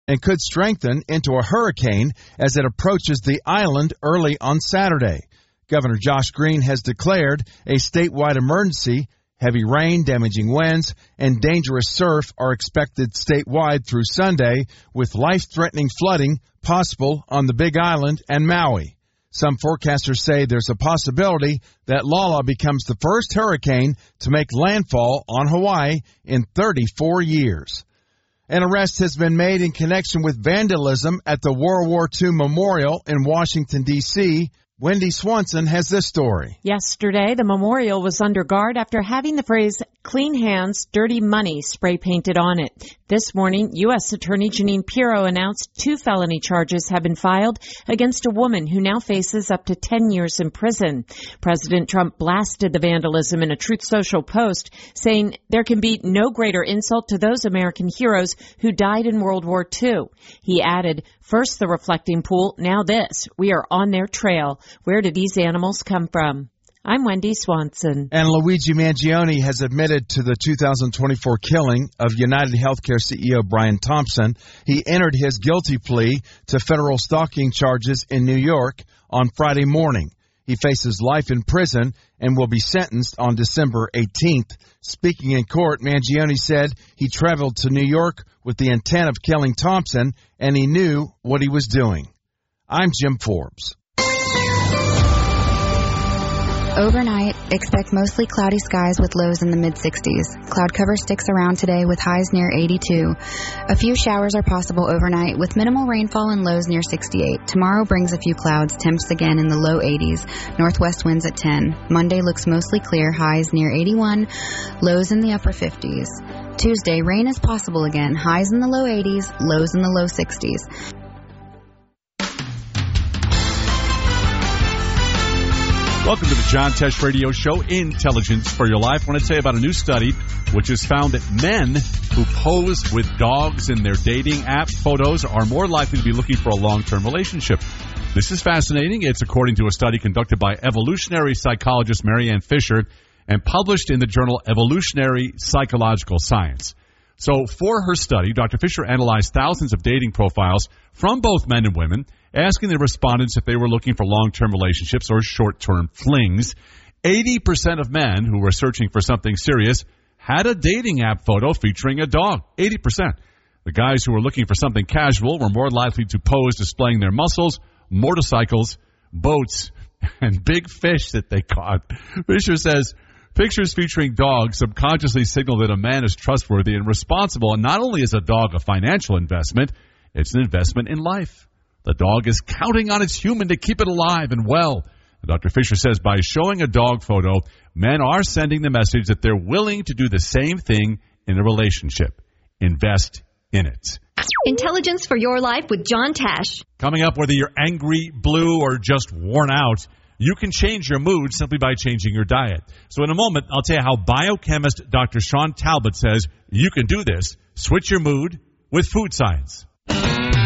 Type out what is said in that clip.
and could strengthen into a hurricane as it approaches the island early on Saturday. Governor Josh Green has declared a statewide emergency. Heavy rain, damaging winds, and dangerous surf are expected statewide through Sunday, with life-threatening flooding possible on the Big Island and Maui. Some forecasters say there's a possibility that Lala becomes the first hurricane to make landfall on Hawaii in 34 years. An arrest has been made in connection with vandalism at the World War II Memorial in Washington, D.C. Wendy Swanson has this story. Yesterday, the memorial was under guard after having the phrase "clean hands, dirty money" spray painted on it. This morning, U.S. Attorney Jeanine Pirro announced 2 felony charges have been filed against a woman who now faces up to 10 years in prison. President Trump blasted the vandalism in a Truth Social post, saying there can be no greater insult to those American heroes who died in World War II. He added, "First the reflecting pool, now this. We are on their trail. Where did these animals come from?" I'm Wendy Swanson. And Luigi Mangione has admitted to the 2024 killing of United Healthcare CEO Brian Thompson. He entered his guilty plea to federal stalking charges in New York on Friday morning. He faces life in prison and will be sentenced on December 18th. Speaking in court, Mangione said he traveled to New York with the intent of killing Thompson, and he knew what he was doing. I'm Jim Forbes. Overnight, expect mostly cloudy skies with lows in the mid-60s. Cloud cover sticks around today with highs near 82. A few showers are possible overnight with minimal rainfall and lows near 68. Tomorrow brings a few clouds, temps again in the low 80s. Northwest winds at 10. Monday looks mostly clear, highs near 81, lows in the upper 50s. Tuesday, rain is possible again, highs in the low 80s, lows in the low 60s. Welcome to the John Tesh Radio Show, Intelligence for Your Life. I want to tell you about a new study which has found that men who pose with dogs in their dating app photos are more likely to be looking for a long-term relationship. This is fascinating. It's according to a study conducted by evolutionary psychologist Marianne Fisher and published in the journal Evolutionary Psychological Science. So for her study, Dr. Fisher analyzed thousands of dating profiles from both men and women, asking the respondents if they were looking for long-term relationships or short-term flings. 80% of men who were searching for something serious had a dating app photo featuring a dog. 80%. The guys who were looking for something casual were more likely to pose displaying their muscles, motorcycles, boats, and big fish that they caught. Fisher says pictures featuring dogs subconsciously signal that a man is trustworthy and responsible, and not only is a dog a financial investment, it's an investment in life. The dog is counting on its human to keep it alive and well. Dr. Fisher says by showing a dog photo, men are sending the message that they're willing to do the same thing in a relationship. Invest in it. Intelligence for Your Life with John Tesh. Coming up, whether you're angry, blue, or just worn out, you can change your mood simply by changing your diet. So in a moment, I'll tell you how biochemist Dr. Sean Talbot says you can do this. Switch your mood with food science.